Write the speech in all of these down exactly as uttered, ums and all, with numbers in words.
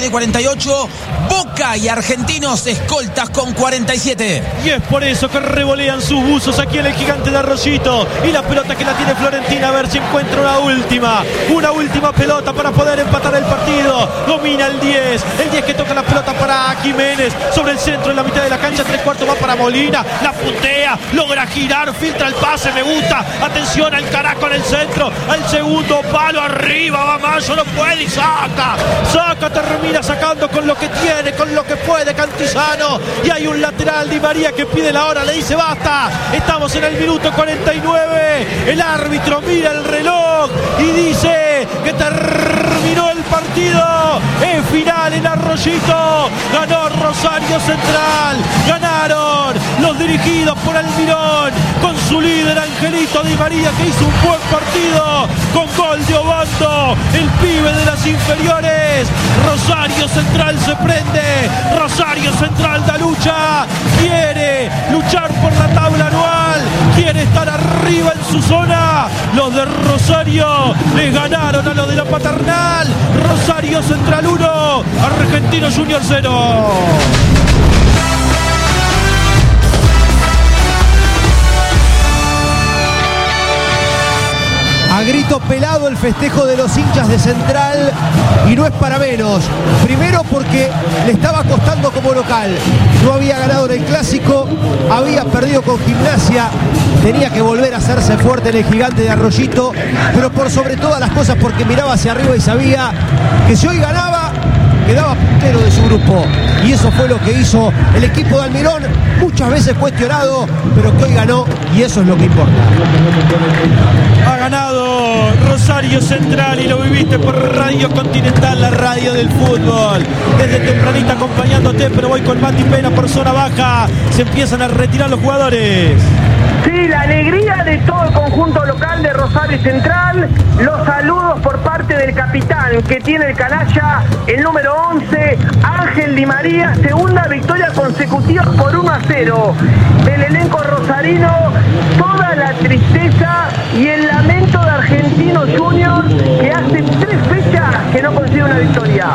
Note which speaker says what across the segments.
Speaker 1: tiene cuarenta y ocho. Boca y Argentinos escoltas con cuarenta y siete.
Speaker 2: Y es por eso que revolean sus buzos aquí en el Gigante de Arroyito. Y la pelota que la tiene Florentina, a ver si encuentra una última. Una última pelota para poder empatar el partido. Domina el diez. El diez que toca la pelota para Jiménez. Sobre el centro, en la mitad de la cancha. Tres cuartos va para Molina. La puntea. Logra girar. Filtra el pase. Me gusta. Atención al carajo en el centro. Al segundo palo. Arriba. Va Mayo. No puede. Y saca. Saca. Termina sacando con lo que tiene. Con lo que puede Cantizano. Y hay un lateral. Di María que pide la hora. Le dice basta. Estamos en el minuto cuarenta y nueve. El árbitro mira el reloj y dice que terminó el partido. Es final en Arroyito. Ganó Rosario Central. Ganaron los dirigidos por Almirón, con su líder Angelito Di María, que hizo un buen partido con gol de Obando, el pibe de las inferiores. Rosario Central se prende. Rosario Central da lucha. Quiere luchar por la tabla anual. Quiere estar arriba en su zona. Los de Rosario les ganaron a los de la Paternal. Rosario Central uno, Argentino Junior cero.
Speaker 3: A grito pelado el festejo de los hinchas de Central, y no es para menos. Primero porque le estaba costando como local. No había ganado en el Clásico, había perdido con Gimnasia, tenía que volver a hacerse fuerte en el Gigante de Arroyito, pero por sobre todas las cosas porque miraba hacia arriba y sabía que si hoy ganaba, quedaba puntero de su grupo. Y eso fue lo que hizo el equipo de Almirón, muchas veces cuestionado, pero que hoy ganó, y eso es lo que importa.
Speaker 2: Ha ganado Rosario Central y lo viviste por Radio Continental, la radio del fútbol. Desde tempranita acompañándote, pero voy con Mati Pena por zona baja. Se empiezan a retirar los jugadores.
Speaker 4: Sí, la alegría de todo el conjunto local de Rosario Central. Los saludos por parte del capitán que tiene el canalla, el número once, Ángel Di María. Segunda victoria consecutiva por uno a cero del elenco rosarino. Toda la tristeza y el lamento de Argentinos Juniors, que hace tres fechas que no consigue una victoria.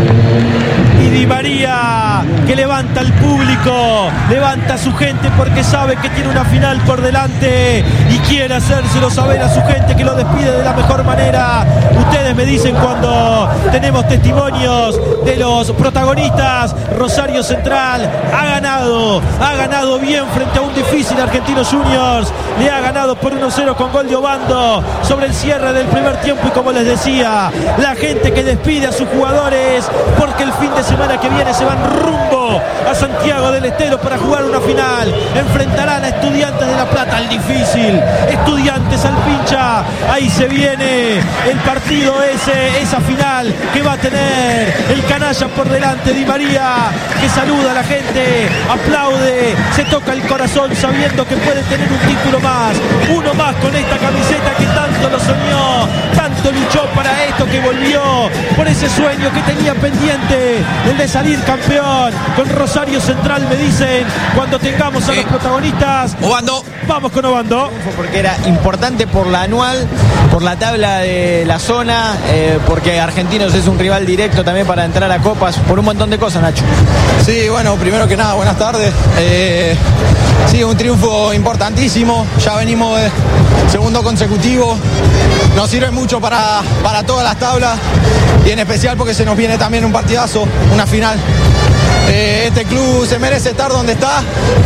Speaker 2: Y Di María, que levanta al público, levanta a su gente porque sabe que tiene una final por delante y quiere hacérselo saber a su gente, que lo despide de la mejor manera. Ustedes me dicen cuando tenemos testimonios de los protagonistas. Rosario Central ha ganado, ha ganado bien frente a un difícil Argentinos Juniors. Le ha ganado por uno cero con gol de Obando sobre el cierre del primer tiempo. Y como les decía, la gente que despide a sus jugadores, porque el fin de semana que viene se van rumbo a Santiago del Estero para jugar una final. Enfrentarán a Estudiantes de La Plata, el difícil Estudiantes al Pincha. Ahí se viene el partido ese, esa final que va a tener el canalla por delante. Di María, que saluda a la gente, aplaude, se toca el corazón sabiendo que puede tener un título más, uno más con esta camiseta que tanto lo soñó, tanto luchó para esto, que volvió por ese sueño que tenía pendiente, el de salir campeón con Rosario Central. Me dicen cuando tengamos a los protagonistas.
Speaker 1: Obando.
Speaker 2: Vamos con Obando.
Speaker 5: Porque era importante por la anual, por la tabla de la zona, eh, porque Argentinos es un rival directo también para entrar a copas, por un montón de cosas, Nacho.
Speaker 6: Sí, bueno, primero que nada, buenas tardes. Eh, sí, un triunfo importantísimo. Ya venimos de segundo consecutivo. Nos sirve mucho para, para todas las tablas y en especial porque se nos viene también un partidazo, una final. Eh, este club se merece estar donde está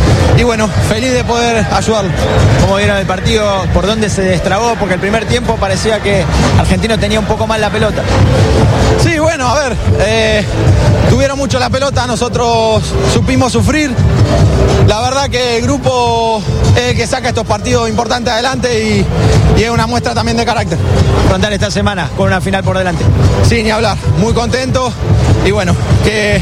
Speaker 6: y bueno, feliz de poder ayudarlo.
Speaker 5: ¿Cómo vieron el partido? ¿Por dónde se destrabó? Porque el primer tiempo parecía que Argentino tenía un poco más la pelota.
Speaker 6: Sí, bueno, a ver, eh, tuvieron mucho la pelota, nosotros supimos sufrir. La verdad que el grupo es el que saca estos partidos importantes adelante y, y es una muestra también de carácter.
Speaker 5: Afrontar esta semana con una final por delante.
Speaker 6: Sí, ni hablar, muy contento y bueno, que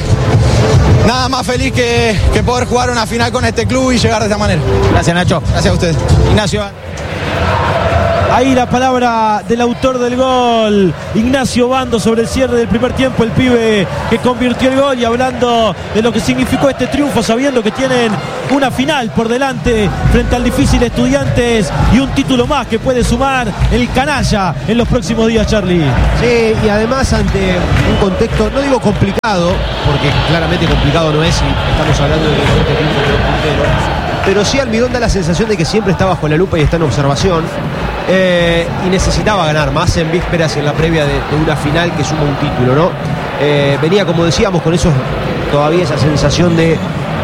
Speaker 6: nada más feliz que, que poder jugar una final con este club y llegar de esta manera.
Speaker 5: Gracias, Nacho.
Speaker 6: Gracias a ustedes.
Speaker 5: Ignacio.
Speaker 2: Ahí la palabra del autor del gol, Ignacio Bando, sobre el cierre del primer tiempo, el pibe que convirtió el gol, y hablando de lo que significó este triunfo, sabiendo que tienen una final por delante frente al difícil Estudiantes y un título más que puede sumar el canalla en los próximos días, Charlie.
Speaker 3: Sí, y además ante un contexto, no digo complicado, porque claramente complicado no es, y estamos hablando de que este triunfo quedó puntero, pero sí Almidón da la sensación de que siempre está bajo la lupa y está en observación, eh, y necesitaba ganar más en vísperas y en la previa de, de una final que suma un título, ¿no? Eh, venía, como decíamos, con esos, todavía esa sensación de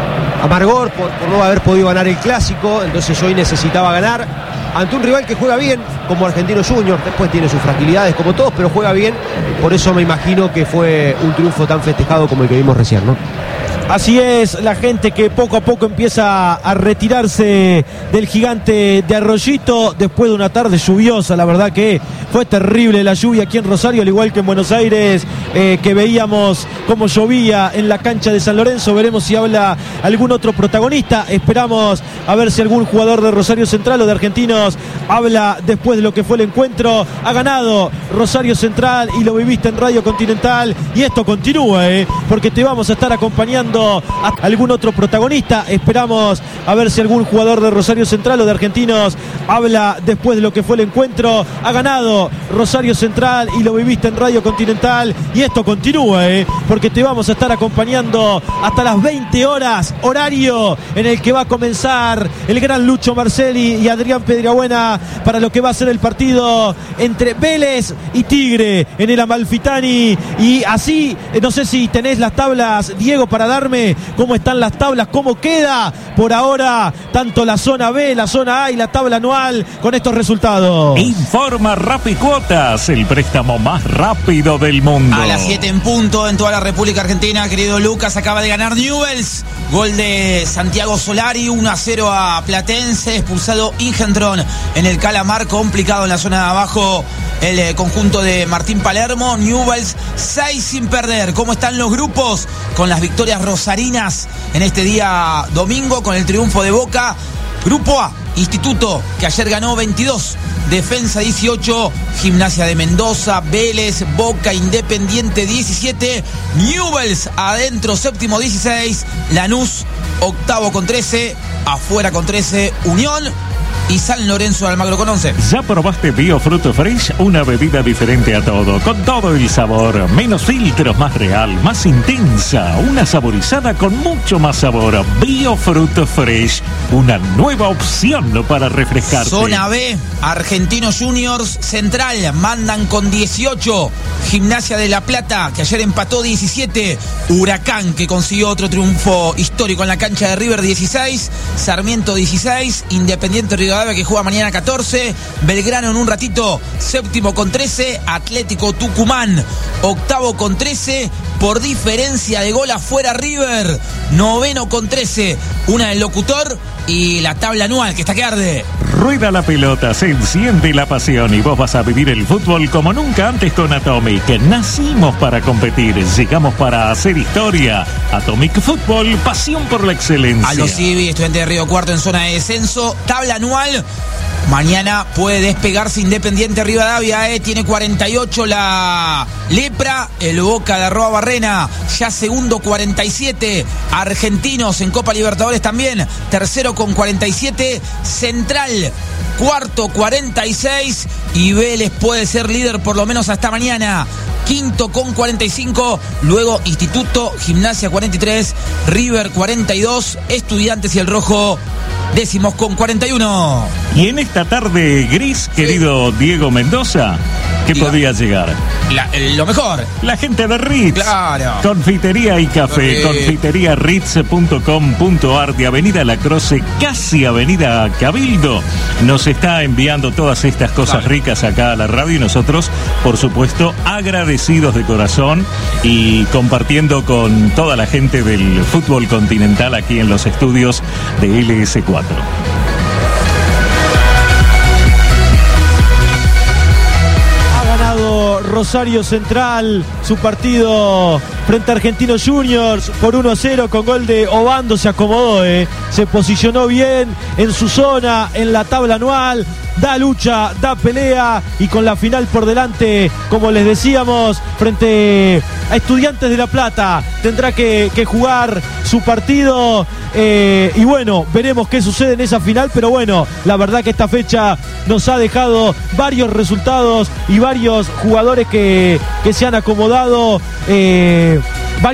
Speaker 3: amargor por, por no haber podido ganar el clásico, entonces hoy necesitaba ganar ante un rival que juega bien, como Argentinos Juniors, después tiene sus fragilidades como todos, pero juega bien, por eso me imagino que fue un triunfo tan festejado como el que vimos recién, ¿no?
Speaker 2: Así es, la gente que poco a poco empieza a retirarse del Gigante de Arroyito después de una tarde lluviosa. La verdad que fue terrible la lluvia aquí en Rosario, al igual que en Buenos Aires, eh, que veíamos cómo llovía en la cancha de San Lorenzo. Veremos si habla algún otro protagonista. Esperamos a ver si algún jugador de Rosario Central o de Argentinos habla después de lo que fue el encuentro. Ha ganado Rosario Central y lo viviste en Radio Continental, y esto continúa, eh, porque te vamos a estar acompañando a algún otro protagonista. Esperamos a ver si algún jugador de Rosario Central o de Argentinos habla después de lo que fue el encuentro. Ha ganado Rosario Central y lo viviste en Radio Continental, y esto continúa, eh, porque te vamos a estar acompañando hasta las veinte horas, horario en el que va a comenzar el gran Lucho Marcelli y Adrián Pedrabuena para lo que va a ser el partido entre Vélez y Tigre en el Amalfitani. Y así, eh, no sé si tenés las tablas, Diego, para darme cómo están las tablas, cómo queda por ahora tanto la zona B, la zona A y la tabla anual con estos resultados.
Speaker 7: Informa Rapicuotas, el préstamo más rápido del mundo.
Speaker 1: A las siete en punto en toda la República Argentina, querido Lucas, acaba de ganar Newell's. Gol de Santiago Solari, uno a cero a Platense, expulsado Ingendron en el Calamar, complicado en la zona de abajo el eh, conjunto de Martín Palermo. Newell's seis sin perder. ¿Cómo están los grupos? Con las victorias rosarinas en este día domingo, con el triunfo de Boca. Grupo A, Instituto, que ayer ganó veintidós, Defensa dieciocho, Gimnasia de Mendoza, Vélez, Boca, Independiente diecisiete, Newell's adentro, séptimo dieciséis, Lanús octavo con trece, afuera con trece, Unión y San Lorenzo de Almagro con once.
Speaker 7: ¿Ya probaste Biofruto Fresh? Una bebida diferente a todo, con todo el sabor, menos filtros, más real, más intensa, una saborizada con mucho más sabor. Biofruto Fresh, una nueva opción para refrescarte.
Speaker 1: Zona B, Argentinos Juniors Central, mandan con dieciocho, Gimnasia de La Plata, que ayer empató diecisiete, Huracán, que consiguió otro triunfo histórico en la cancha de River dieciséis, Sarmiento dieciséis, Independiente Rivadavia, que juega mañana catorce, Belgrano en un ratito, séptimo con trece, Atlético Tucumán, octavo con trece, por diferencia de gol afuera River, noveno con trece, una del locutor y la tabla anual que está que arde.
Speaker 7: Rueda la pelota, se enciende la pasión y vos vas a vivir el fútbol como nunca antes con Atomic. Nacimos para competir, llegamos para hacer historia. Atomic Fútbol, pasión por la excelencia.
Speaker 1: A los Civi, Estudiante de Río Cuarto en zona de descenso, tabla anual. Mañana puede despegarse Independiente Rivadavia, eh. Tiene cuarenta y ocho la Lepra, el Boca de Arroa Barrena, ya segundo cuarenta y siete, Argentinos en Copa Libertadores también, tercero con cuarenta y siete, Central cuarto cuarenta y seis, y Vélez puede ser líder por lo menos hasta mañana, quinto con cuarenta y cinco, luego Instituto, Gimnasia cuarenta y tres, River cuarenta y dos, Estudiantes y el Rojo décimos con cuarenta y uno.
Speaker 7: Y en esta tarde gris, querido sí. Diego Mendoza, ¿qué la, podía llegar?
Speaker 1: La, lo mejor.
Speaker 7: La gente de Ritz.
Speaker 1: Claro.
Speaker 7: Confitería y café.
Speaker 1: Sí.
Speaker 7: Confitería ritz punto com punto ar de Avenida La Croce, casi Avenida Cabildo. Nos está enviando todas estas cosas claro. ricas acá a la radio y nosotros, por supuesto, agradecidos de corazón y compartiendo con toda la gente del fútbol continental aquí en los estudios de L S cuatro.
Speaker 2: Rosario Central su partido frente a Argentinos Juniors por uno a cero con gol de Obando. Se acomodó, eh. se posicionó bien en su zona, en la tabla anual. da lucha, da pelea y con la final por delante, como les decíamos, frente a Estudiantes de La Plata, tendrá que, que jugar su partido eh, y bueno, veremos qué sucede en esa final, pero bueno, la verdad que esta fecha nos ha dejado varios resultados y varios jugadores que, que se han acomodado, eh, varios